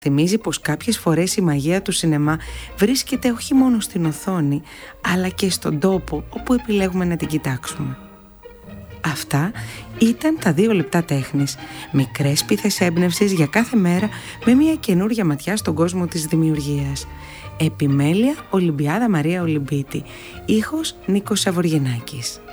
Θυμίζει πως κάποιες φορές η μαγεία του σινεμά βρίσκεται όχι μόνο στην οθόνη, αλλά και στον τόπο όπου επιλέγουμε να την κοιτάξουμε. Αυτά ήταν τα 2 λεπτά τέχνης, μικρές πίθες έμπνευσης για κάθε μέρα με μια καινούρια ματιά στον κόσμο της δημιουργίας. Επιμέλεια Ολυμπιάδα Μαρία Ολυμπίτη, ήχος Νίκος Σαβοργενάκης.